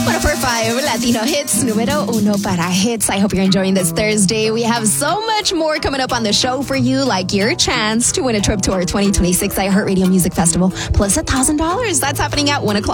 104.5 Latino Hits, número uno para hits. I hope you're enjoying this Thursday. We have so much more coming up on the show for you, like your chance to win a trip to our 2026 iHeartRadio Music Festival, plus $1,000. That's happening at 1 o'clock.